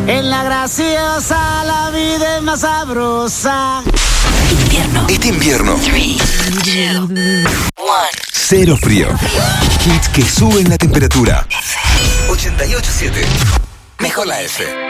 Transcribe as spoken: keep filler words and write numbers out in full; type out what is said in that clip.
En la graciosa la vida es más sabrosa. Invierno. Este invierno. tres, dos, uno. Cero frío. Hits que suben la temperatura. ochenta y ocho punto siete. Mejor la F.